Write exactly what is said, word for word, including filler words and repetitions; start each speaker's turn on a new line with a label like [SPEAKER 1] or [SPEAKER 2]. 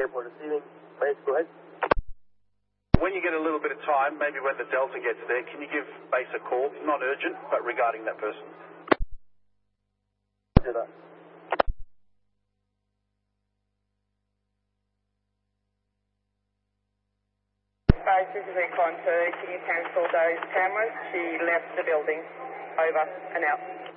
[SPEAKER 1] Airport receiving. Base, go ahead.
[SPEAKER 2] When you get a little bit of time, maybe when the Delta gets there, can you give base a call? Not urgent, but regarding that person.
[SPEAKER 1] Do that.
[SPEAKER 3] Base, this is Recon two. Can you cancel those cameras? She left the building. Over and out.